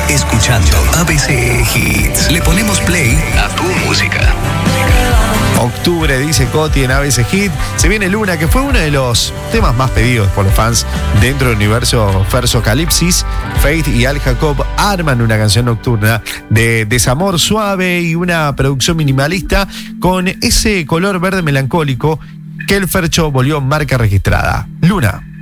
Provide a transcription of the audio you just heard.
escuchando ABC Hits. Le ponemos play a tu música. Octubre, dice Coti en ABC Hit. Se viene Luna, que fue uno de los temas más pedidos por los fans dentro del universo Fersocalipsis. Faith y Al Jacob arman una canción nocturna de desamor suave y una producción minimalista con ese color verde melancólico que el Fercho volvió marca registrada. Luna.